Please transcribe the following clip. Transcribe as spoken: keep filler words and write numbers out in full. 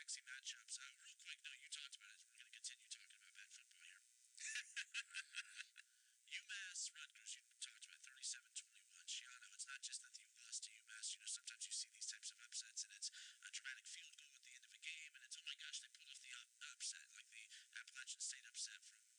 sexy matchups. Uh, real quick note, you talked about it.